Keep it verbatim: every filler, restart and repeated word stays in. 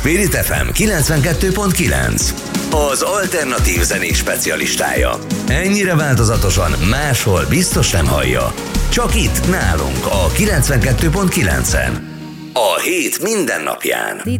Spirit ef em kilencvenkettő pont kilenc, az alternatív zenés specialistája. Ennyire változatosan máshol biztos nem hallja. Csak itt nálunk a kilencvenkettő pont kilencen. A hét minden napján.